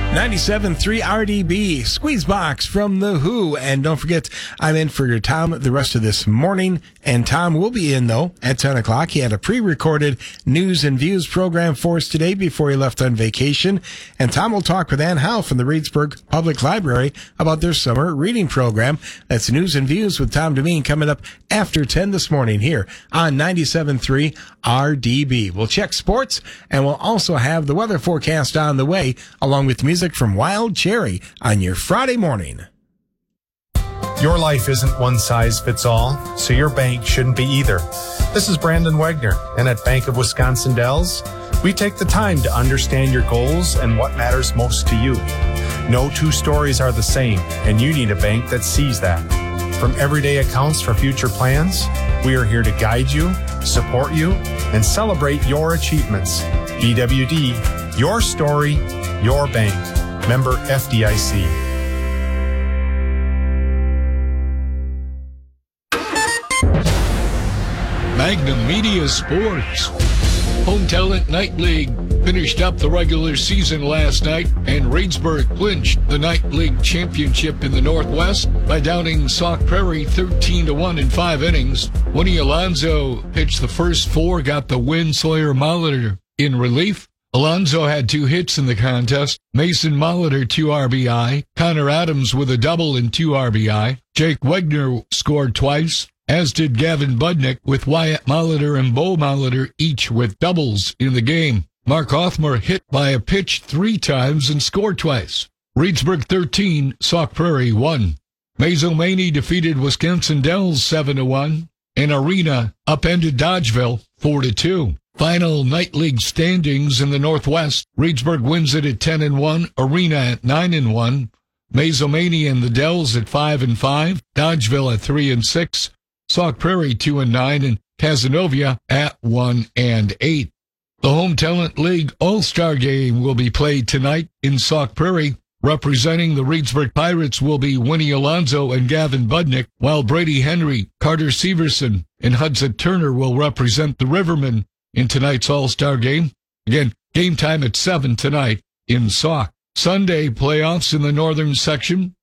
97.3 RDB, Squeezebox from The Who. And don't forget, I'm in for your Tom the rest of this morning. And Tom will be in, though, at 10 o'clock. He had a pre-recorded News and Views program for us today before he left on vacation. And Tom will talk with Ann Howe from the Reedsburg Public Library about their summer reading program. That's News and Views with Tom Demeen coming up after 10 this morning here on 97.3 RDB. We'll check sports, and we'll also have the weather forecast on the way, along with music from Wild Cherry on your Friday morning. Your life isn't one size fits all, so your bank shouldn't be either. This is Brandon Wegner, and at Bank of Wisconsin Dells, we take the time to understand your goals and what matters most to you. No two stories are the same, and you need a bank that sees that. From everyday accounts for future plans, we are here to guide you, support you, and celebrate your achievements. BWD, your story, your bank. Member FDIC. Magnum Media Sports. Home Talent Night League finished up the regular season last night, and Reedsburg clinched the Night League championship in the Northwest by downing Sauk Prairie 13-1 in 5 innings. Winnie Alonzo pitched the first 4, got the win. Sawyer Molitor in relief. Alonzo had 2 hits in the contest. Mason Molitor 2 RBI. Connor Adams with a double and 2 RBI. Jake Wegner scored twice, as did Gavin Budnick, with Wyatt Molitor and Bo Molitor each with doubles in the game. Mark Othmer hit by a pitch 3 times and scored twice. Reedsburg 13, Sauk Prairie 1. Mazomanie defeated Wisconsin Dells 7-1. And Arena upended Dodgeville 4-2. Final Night League standings in the Northwest. Reedsburg wins it at 10-1. Arena at 9-1. Mazomanie and the Dells at 5-5. Dodgeville at 3-6. Sauk Prairie 2-9, and Cazenovia at 1-8. The Home Talent League All-Star Game will be played tonight in Sauk Prairie. Representing the Reedsburg Pirates will be Winnie Alonzo and Gavin Budnick, while Brady Henry, Carter Severson, and Hudson Turner will represent the Rivermen in tonight's All-Star Game. Again, game time at 7 tonight in Sauk. Sunday playoffs in the northern section.